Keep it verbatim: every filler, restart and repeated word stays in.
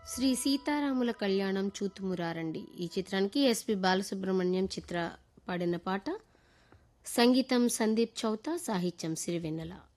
శ్రీ సీతారాముల కళ్యాణం చూతుమురారండి ఈ చిత్రానికి ఎస్పి బాలసుబ్రహ్మణ్యం చిత్ర పాడిన పాట. సంగీతం సందీప్ చౌతా, సాహిత్యం సిరివెన్నెల.